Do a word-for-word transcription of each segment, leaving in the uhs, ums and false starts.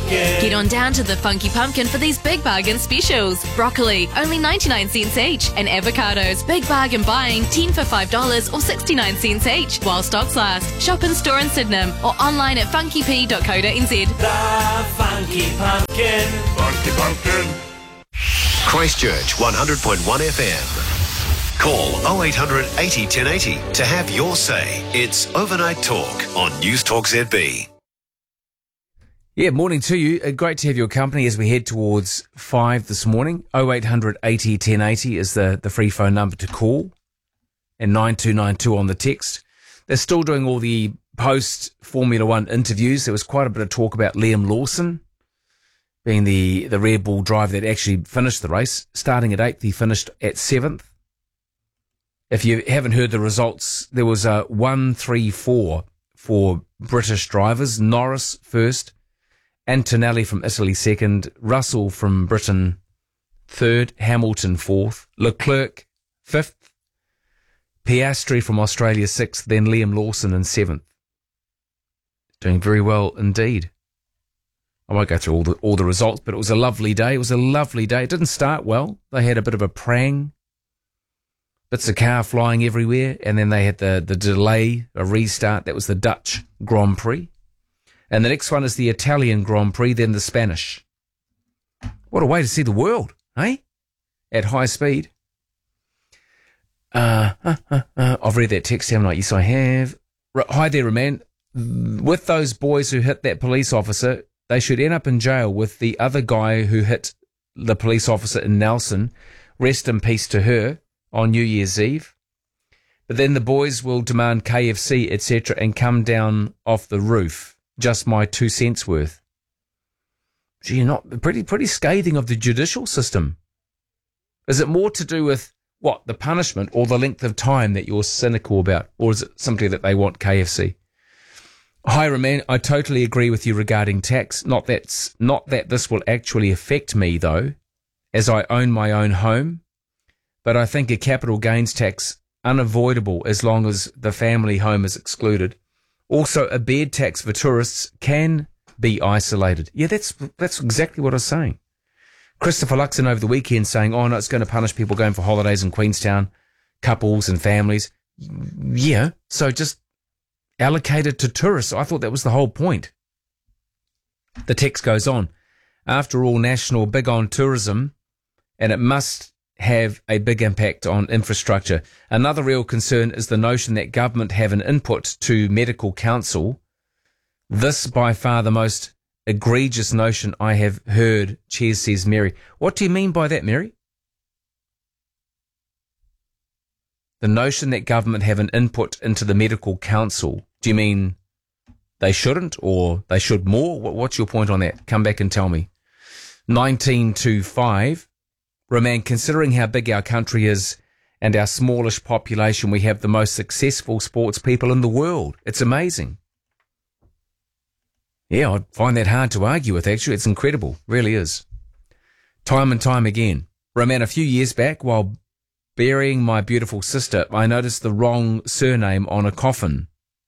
Pumpkin. Get on down to the Funky Pumpkin for these big bargain specials. Broccoli, only ninety-nine cents each. And avocados, big bargain buying, ten for five dollars or sixty-nine cents each. While stocks last. Shop in store in Sydenham or online at funky p dot co dot n z. The Funky Pumpkin. Funky Pumpkin. Christchurch one hundred point one F M. Call oh eight hundred eighty ten eighty to have your say. It's Overnight Talk on News Talk Z B. Yeah, morning to you. Uh, great to have your company as we head towards five this morning. oh eight hundred eighty ten eighty is the, the free phone number to call, and nine two nine two on the text. They're still doing all the post-Formula One interviews. There was quite a bit of talk about Liam Lawson being the, the Red Bull driver that actually finished the race. Starting at eighth, he finished at seventh. If you haven't heard the results, there was a one three four for British drivers. Norris first, Antonelli from Italy second, Russell from Britain third, Hamilton fourth, Leclerc fifth, Piastri from Australia sixth, then Liam Lawson in seventh. Doing very well indeed. I won't go through all the all the results, but it was a lovely day. It was a lovely day. It didn't start well. They had a bit of a prang. Bits of car flying everywhere, and then they had the, the delay, a restart. That was the Dutch Grand Prix. And the next one is the Italian Grand Prix, then the Spanish. What a way to see the world, eh? At high speed. Uh, uh, uh, uh, I've read that text, haven't I? Yes, I have. R- Hi there, Roman. With those boys who hit that police officer, they should end up in jail with the other guy who hit the police officer in Nelson. Rest in peace to her on New Year's Eve. But then the boys will demand K F C, et cetera, and come down off the roof. Just my two cents worth. Gee, not pretty, pretty scathing of the judicial system. Is it more to do with what, the punishment or the length of time that you're cynical about, or is it simply that they want K F C? Hi, Roman. I totally agree with you regarding tax. Not that's not that this will actually affect me though, as I own my own home. But I think a capital gains tax unavoidable as long as the family home is excluded. Also, a bed tax for tourists can be isolated. Yeah, that's that's exactly what I was saying. Christopher Luxon over the weekend saying, oh, no, it's going to punish people going for holidays in Queenstown, couples and families. Yeah, so just allocate it to tourists. I thought that was the whole point. The text goes on. After all, National big on tourism, and it must have a big impact on infrastructure. Another real concern is the notion that government have an input to medical council. This by far the most egregious notion I have heard, cheers, says Mary. What do you mean by that, Mary? The notion that government have an input into the medical council. Do you mean they shouldn't or they should more? What's your point on that? Come back and tell me. nineteen to five. Roman, considering how big our country is and our smallish population, we have the most successful sports people in the world. It's amazing. Yeah, I find that hard to argue with, actually. It's incredible. Really is. Time and time again. Roman, a few years back, while burying my beautiful sister, I noticed the wrong surname on a coffin.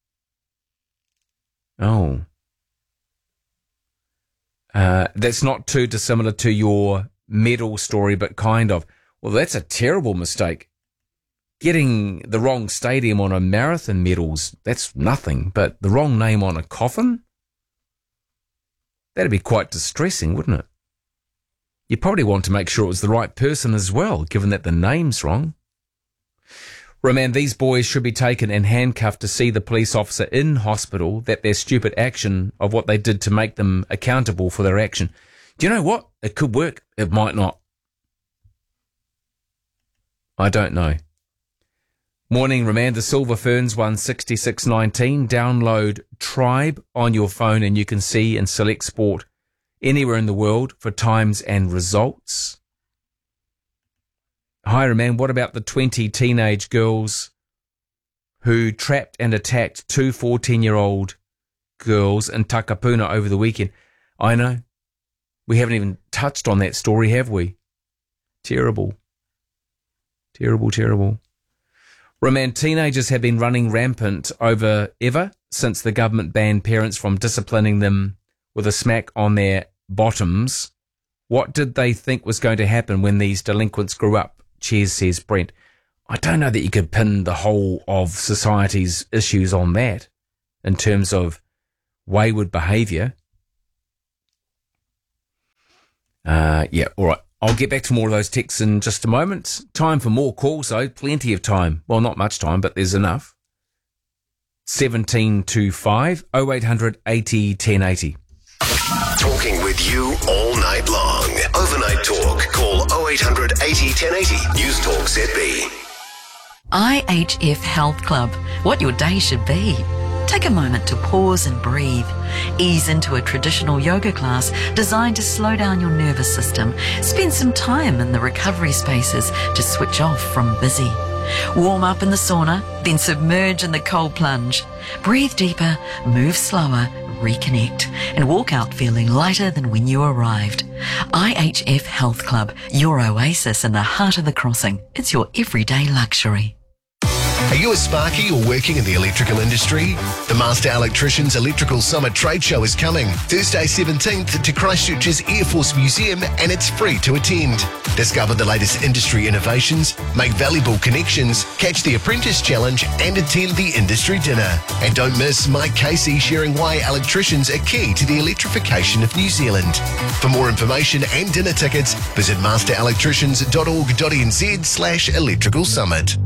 Oh. Uh, that's not too dissimilar to your medal story, but kind of. Well, that's a terrible mistake. Getting the wrong stadium on a marathon medals, that's nothing, but the wrong name on a coffin? That'd be quite distressing, wouldn't it? You probably want to make sure it was the right person as well, given that the name's wrong. Roman, these boys should be taken and handcuffed to see the police officer in hospital, that their stupid action of what they did to make them accountable for their action. Do you know what? It could work. It might not. I don't know. Morning, Roman. The Silver Ferns won sixty-six nineteen. Download Tribe on your phone and you can see and select sport anywhere in the world for times and results. Hi, Roman. What about the twenty teenage girls who trapped and attacked two fourteen-year-old girls in Takapuna over the weekend? I know. We haven't even touched on that story, have we? Terrible. Terrible, terrible. Roman, teenagers have been running rampant over ever since the government banned parents from disciplining them with a smack on their bottoms. What did they think was going to happen when these delinquents grew up? Cheers, says Brent. I don't know that you could pin the whole of society's issues on that in terms of wayward behaviour. Uh, yeah, all right. I'll get back to more of those texts in just a moment. Time for more calls, though. Plenty of time. Well, not much time, but there's enough. seventeen two five, oh eight hundred eighty ten eighty. Talking with you all night long. Overnight Talk. Call oh eight hundred eighty ten eighty. News Talk Z B. I H F Health Club. What your day should be. Take a moment to pause and breathe. Ease into a traditional yoga class designed to slow down your nervous system. Spend some time in the recovery spaces to switch off from busy. Warm up in the sauna, then submerge in the cold plunge. Breathe deeper, move slower, reconnect, and walk out feeling lighter than when you arrived. I H F Health Club, your oasis in the heart of the crossing. It's your everyday luxury. Are you a sparky or working in the electrical industry? The Master Electricians Electrical Summit Trade Show is coming Thursday seventeenth to Christchurch's Air Force Museum, and it's free to attend. Discover the latest industry innovations, make valuable connections, catch the Apprentice Challenge, and attend the industry dinner. And don't miss Mike Casey sharing why electricians are key to the electrification of New Zealand. For more information and dinner tickets, visit masterelectricians.org.nz slash electrical summit.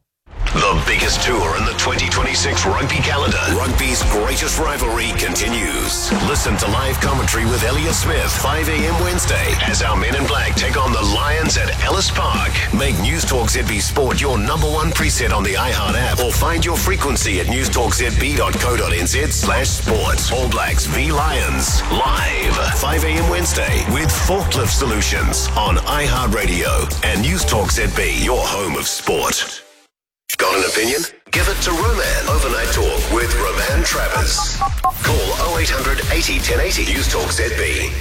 The biggest tour in the twenty twenty-six rugby calendar. Rugby's greatest rivalry continues. Listen to live commentary with Elliot Smith, five a.m. Wednesday, as our men in black take on the Lions at Ellis Park. Make News Talk Z B Sport your number one preset on the iHeart app, or find your frequency at newstalkzb.co.nz slash sports. All Blacks v Lions, live, five a.m. Wednesday, with Forklift Solutions on iHeart Radio and News Talk Z B, your home of sport. Got an opinion? Give it to Roman. Overnight Talk with Roman Travers. Call oh eight hundred eighty ten eighty. News Talk Z B.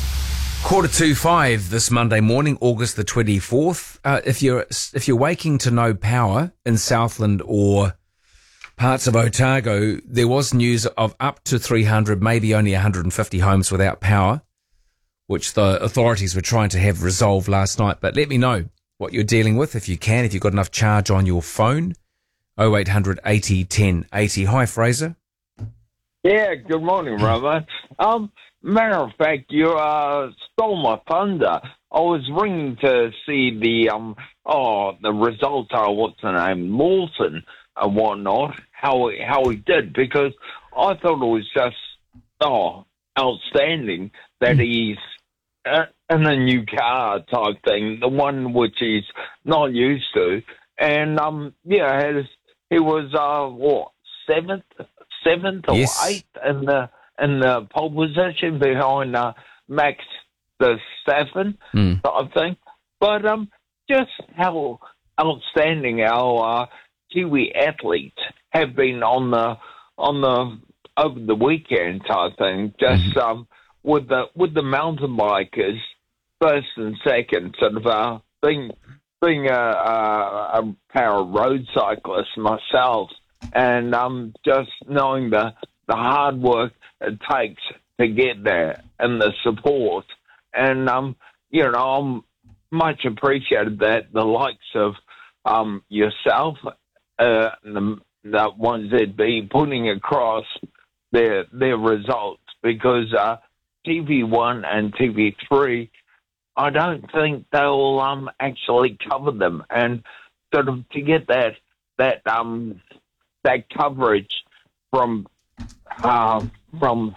Quarter to five this Monday morning, August the twenty-fourth. Uh, if you're if you're waking to no power in Southland or parts of Otago, there was news of up to three hundred, maybe only one hundred fifty homes without power, which the authorities were trying to have resolved last night. But let me know what you're dealing with, if you can, if you've got enough charge on your phone. oh eight hundred eighty ten eighty. Hi, Fraser. Yeah, good morning, Robert. Um, matter of fact, you uh, stole my thunder. I was ringing to see the, um, oh, the results are, what's the name, Lawson and whatnot, how, how he did, because I thought it was just, oh, outstanding that he's Uh, in a new car type thing, the one which he's not used to. And, um, yeah, his, he was, uh, what, seventh, seventh or yes. eighth in the, in the pole position behind, uh, Max Verstappen mm. type thing. But, um, just how outstanding our, uh, Kiwi athletes have been on the, on the, over the weekend type thing. Just, mm-hmm. um, with the with the mountain bikers, first and second, sort of uh, being being a, a, a power road cyclist myself, and um, just knowing the the hard work it takes to get there and the support, and um, you know, I'm much appreciated that the likes of um, yourself, uh, the, the ones that be putting across their their results, because. Uh, T V one and T V three, I don't think they'll um actually cover them, and sort of to get that that um that coverage from uh, from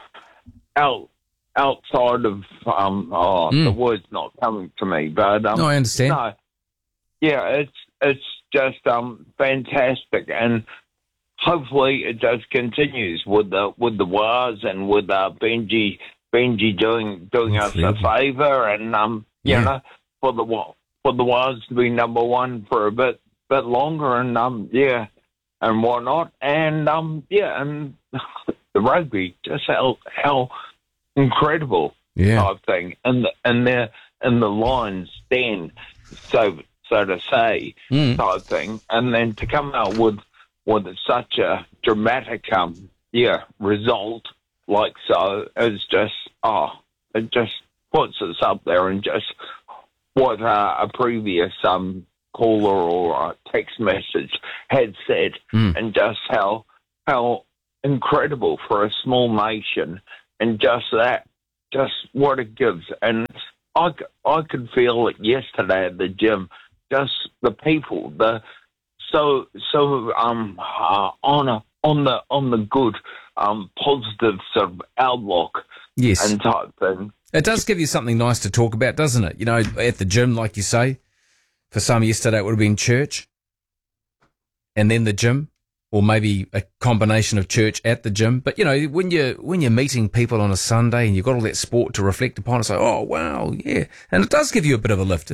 out outside of um oh mm. the word's not coming to me, but um no, I understand. No, yeah, it's it's just um fantastic, and hopefully it just continues with the with the Waz and with uh, Benji. Benji doing doing us a favour, and um, you yeah. know, for the for the Waz to be number one for a bit bit longer, and um, yeah, and whatnot, and um, yeah, and the rugby, just how how incredible yeah. type thing, and the, and the and the Lions stand, so so to say, mm. type thing, and then to come out with with such a dramatic um, yeah result. like so. It's just, oh, it just puts us up there, and just what uh, a previous um caller or a text message had said, Mm. and just how how incredible for a small nation, and just that, just what it gives. And I, c- I could feel it yesterday at the gym, just the people, the so so um uh, on a, on the on the good um positive sort of outlook Yes. and type thing. It does give you something nice to talk about, doesn't it? You know, at the gym, like you say. For some, yesterday it would have been church and then the gym, or maybe a combination of church at the gym. But, you know, when you're, when you're meeting people on a Sunday and you've got all that sport to reflect upon, it's like, oh, wow, yeah. And it does give you a bit of a lift.